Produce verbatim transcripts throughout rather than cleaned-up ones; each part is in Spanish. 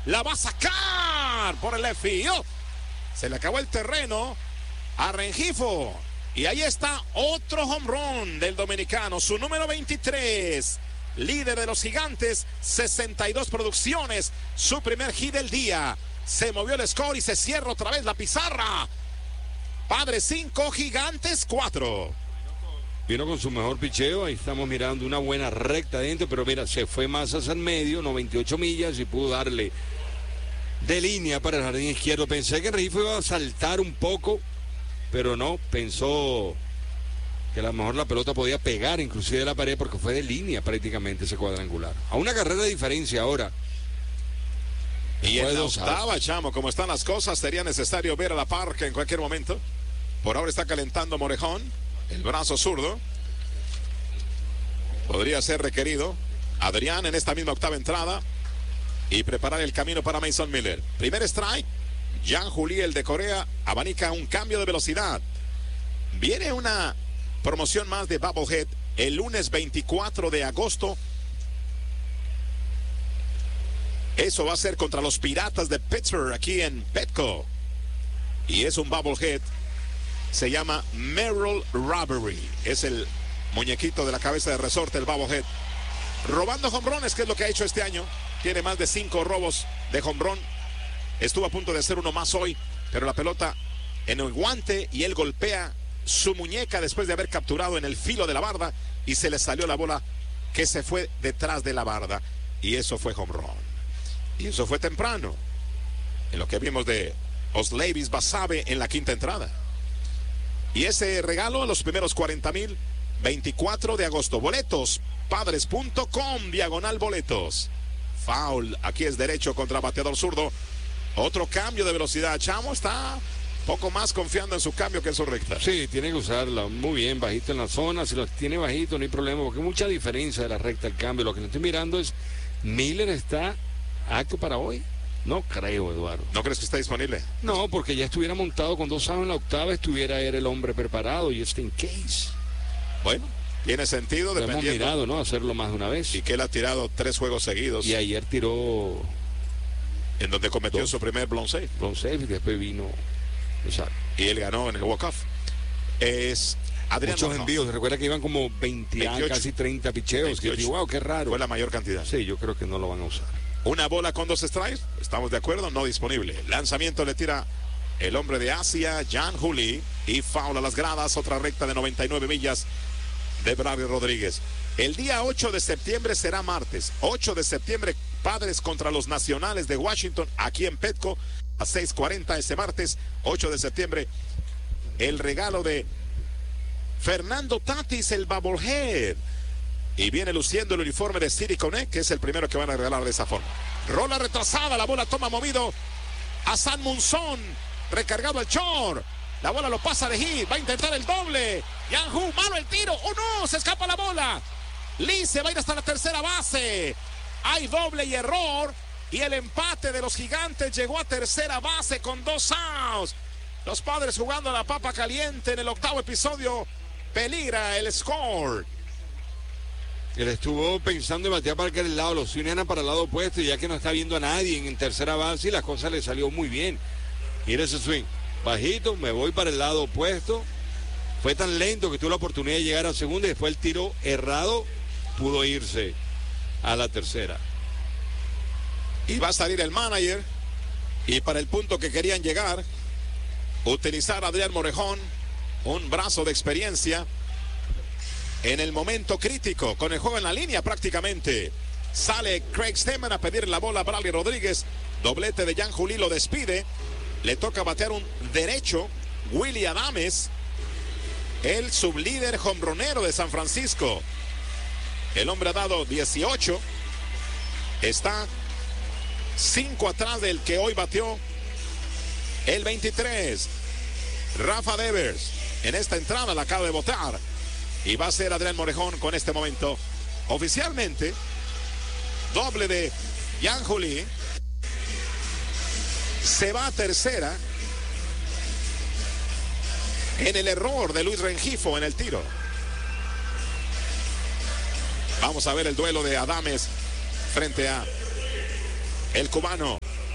La va a sacar por el left field. Se le acabó el terreno a Rengifo. Y ahí está otro home run del dominicano, su número veintitrés. Líder de los Gigantes, sesenta y dos producciones. Su primer hit del día. Se movió el score y se cierra otra vez la pizarra. Padres cinco, Gigantes cuatro. Vino con su mejor picheo, ahí estamos mirando una buena recta adentro, pero mira, se fue más hacia el medio, noventa y ocho millas, y pudo darle de línea para el jardín izquierdo. Pensé que Rengifo iba a saltar un poco, pero no, pensó que a lo mejor la pelota podía pegar inclusive de la pared, porque fue de línea prácticamente ese cuadrangular. A una carrera de diferencia ahora. Y en la octava, chamo, como están las cosas, sería necesario ver a la Parca en cualquier momento. Por ahora está calentando Morejón, el brazo zurdo. Podría ser requerido Adrián en esta misma octava entrada y preparar el camino para Mason Miller. Primer strike, Jan Juli, el de Corea, abanica un cambio de velocidad. Viene una promoción más de Bubblehead el lunes veinticuatro de agosto. Eso va a ser contra los Piratas de Pittsburgh aquí en Petco. Y es un Bubblehead. Se llama Merrill Robbery. Es el muñequito de la cabeza de resorte, el Bubblehead. Robando home runs, que es lo que ha hecho este año. Tiene más de cinco robos de home run. Estuvo a punto de hacer uno más hoy, pero la pelota en el guante y él golpea su muñeca después de haber capturado en el filo de la barda y se le salió la bola que se fue detrás de la barda. Y eso fue home run. Y eso fue temprano, en lo que vimos de Osleivis Basabe en la quinta entrada. Y ese regalo a los primeros cuarenta mil, veinticuatro de agosto. Boletos, padres punto com, diagonal boletos. Foul, aquí es derecho contra bateador zurdo. Otro cambio de velocidad. Chamo está poco más confiando en su cambio que en su recta. Sí, tiene que usarla muy bien, bajito en la zona. Si lo tiene bajito, no hay problema, porque hay mucha diferencia de la recta al cambio. Lo que no estoy mirando es, Miller está acto para hoy. No creo, Eduardo. ¿No crees que está disponible? No, porque ya estuviera montado con dos outs en la octava, estuviera era el hombre preparado, y este en case. Bueno, tiene sentido, lo dependiendo. Hemos mirado, ¿no? Hacerlo más de una vez. Y que él ha tirado tres juegos seguidos. Y ayer tiró... En donde cometió dos. su primer blown save. Blown save, y después vino... Exacto. Y él ganó en el walk-off. Es... Adrián Muchos Morejón. envíos, recuerda que iban como veinte, veintiocho, casi treinta picheos. veintiocho. Que, wow, qué raro. Fue la mayor cantidad. Sí, yo creo que no lo van a usar. Una bola con dos strikes, estamos de acuerdo, no disponible. Lanzamiento le tira el hombre de Asia, Jan Juli, y foul a las gradas, otra recta de noventa y nueve millas de Bradley Rodríguez. El día ocho de septiembre será martes. ocho de septiembre, Padres contra los Nacionales de Washington, aquí en Petco, a seis cuarenta ese martes, ocho de septiembre. El regalo de Fernando Tatis, el Bubblehead. Y viene luciendo el uniforme de City Connect, que es el primero que van a regalar de esa forma. Rola retrasada, la bola toma movido a San Munzón. Recargado el short. La bola lo pasa de hit. Va a intentar el doble. Yanhu, malo el tiro. ¡Oh no! Se escapa la bola. Lee se va a ir hasta la tercera base. Hay doble y error. Y el empate de los Gigantes llegó a tercera base con dos outs. Los Padres jugando a la papa caliente en el octavo episodio. Peligra el score. Él estuvo pensando en batear para aquel lado, los unieran para el lado opuesto, y ya que no está viendo a nadie en tercera base, y la cosa le salió muy bien. Mira ese swing, bajito, me voy para el lado opuesto. Fue tan lento que tuvo la oportunidad de llegar a segunda, y después el tiro errado pudo irse a la tercera. Y va a salir el manager, y para el punto que querían llegar, utilizar a Adrián Morejón, un brazo de experiencia, en el momento crítico, con el juego en la línea prácticamente. Sale Craig Stemmen a pedir la bola a Bradley Rodríguez. Doblete de Jan Juli, lo despide. Le toca batear un derecho. Willy Adames, el sublíder jonronero de San Francisco. El hombre ha dado dieciocho. Está cinco atrás del que hoy batió el veintitrés. Rafa Devers, en esta entrada la acaba de botar. Y va a ser Adrián Morejón con este momento. Oficialmente, doble de Jan Juli. Se va a tercera en el error de Luis Rengifo en el tiro. Vamos a ver el duelo de Adames frente a el cubano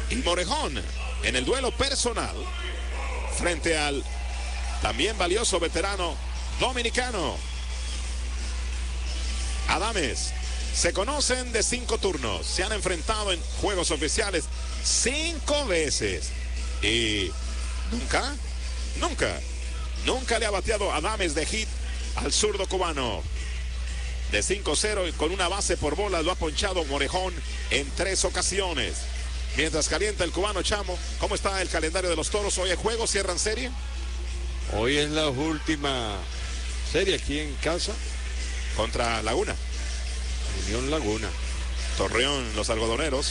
Y Morejón en el duelo personal frente al también valioso veterano dominicano Adames. Se conocen de cinco turnos, se han enfrentado en juegos oficiales cinco veces y nunca, nunca, nunca le ha bateado Adames de hit al zurdo cubano. De cinco cero y con una base por bola lo ha ponchado Morejón en tres ocasiones. Mientras calienta el cubano, Chamo, ¿cómo está el calendario de los Toros? ¿Hoy hay juego? ¿Cierran serie? Hoy es la última serie aquí en casa. Contra Laguna. Unión Laguna. Torreón, los algodoneros.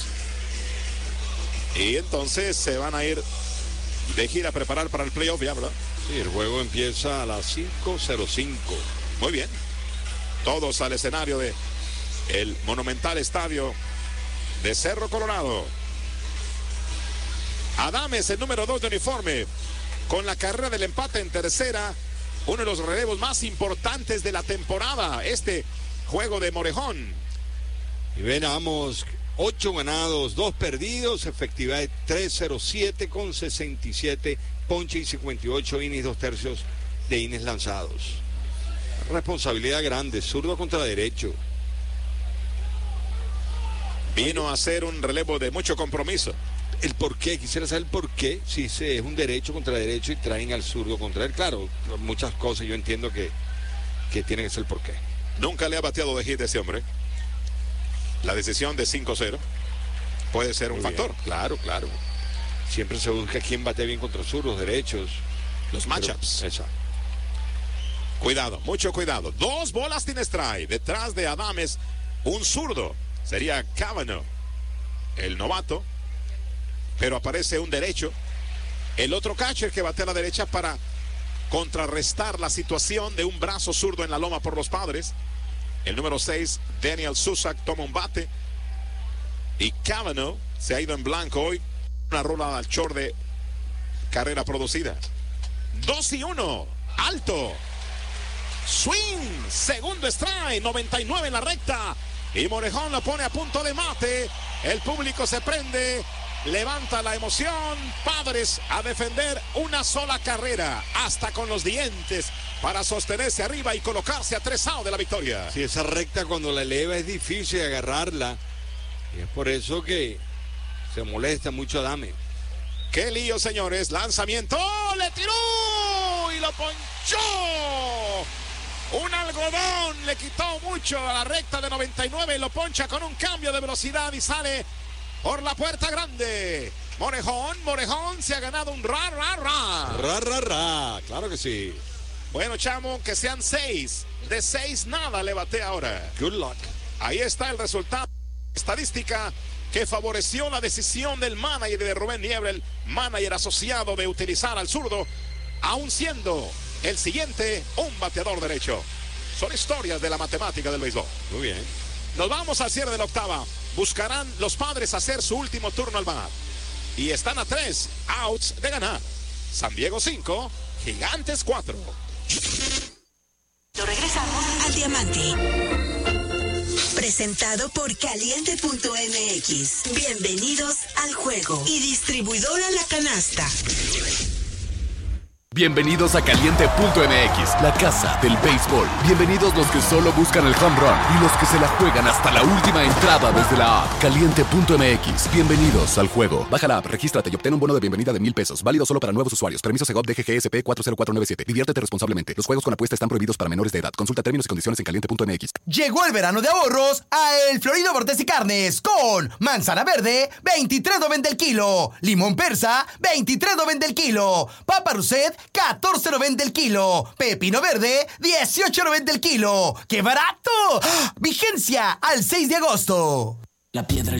Y entonces se van a ir de gira a preparar para el playoff, ya, ¿verdad? Sí, el juego empieza a las cinco cero cinco. Muy bien. Todos al escenario de el monumental estadio de Cerro Colorado. Adames, el número dos de uniforme, con la carrera del empate en tercera, uno de los relevos más importantes de la temporada, este juego de Morejón. Y veamos, ocho ganados, dos perdidos, efectividad de tres cero siete con sesenta y siete, ponche y cincuenta y ocho innings, dos tercios de innings lanzados. Responsabilidad grande, zurdo contra derecho. Vino a ser un relevo de mucho compromiso. El por qué, quisiera saber el por qué, si se es un derecho contra derecho y traen al zurdo contra él. Claro, muchas cosas yo entiendo que, que tiene que ser el por qué. Nunca le ha bateado de hit a ese hombre. La decisión de cinco cero puede ser un Muy factor. Bien, claro, claro. Siempre se busca quién bate bien contra zurdos, derechos. Los matchups. Exacto. Cuidado, mucho cuidado. Dos bolas tiene strike. Detrás de Adames, un zurdo. Sería Cavanaugh, el novato. Pero aparece un derecho. El otro catcher que batea a la derecha para contrarrestar la situación de un brazo zurdo en la loma por los Padres. El número seis, Daniel Susak, toma un bate. Y Cavanaugh se ha ido en blanco hoy. Una rola al short de carrera producida. dos y uno. Alto. Swing. Segundo strike. noventa y nueve en la recta. Y Morejón lo pone a punto de mate. El público se prende. Levanta la emoción. Padres a defender una sola carrera. Hasta con los dientes. Para sostenerse arriba y colocarse a tres outs de la victoria. Si esa recta cuando la eleva es difícil agarrarla. Y es por eso que se molesta mucho Adames. Qué lío, señores. Lanzamiento. Le tiró y lo ponchó. Un algodón le quitó mucho a la recta de noventa y nueve y lo poncha con un cambio de velocidad y sale por la puerta grande. Morejón, Morejón se ha ganado un ra, ra, ra. Ra, ra, ra. Claro que sí. Bueno, Chamo, que sean seis. De seis nada le bate ahora. Good luck. Ahí está el resultado. Estadística que favoreció la decisión del manager de Rubén Niebla, el manager asociado de utilizar al zurdo, aún siendo el siguiente un bateador derecho. Son historias de la matemática del béisbol. Muy bien. Nos vamos al cierre de la octava. Buscarán los Padres hacer su último turno al bat. Y están a tres outs de ganar. San Diego cinco, Gigantes cuatro. Regresamos al Diamante. Presentado por Caliente punto M X. Bienvenidos al juego. Y distribuidora La Canasta. Bienvenidos a Caliente punto M X, la casa del béisbol. Bienvenidos los que solo buscan el home run y los que se la juegan hasta la última entrada desde la app. Caliente punto M X, bienvenidos al juego. Baja la app, regístrate y obtén un bono de bienvenida de mil pesos. Válido solo para nuevos usuarios. Permiso Segov D G G S P cuatro cero cuatro nueve siete. Diviértete responsablemente. Los juegos con apuesta están prohibidos para menores de edad. Consulta términos y condiciones en Caliente punto M X. Llegó el verano de ahorros a El Florido Bordes y Carnes con manzana verde, veintitrés noventa el kilo. Limón persa, veintitrés noventa el kilo. Papa Rousset, catorce noventa el kilo. Pepino verde, dieciocho noventa el kilo. ¡Qué barato! ¡Ah! Vigencia al seis de agosto. La piedra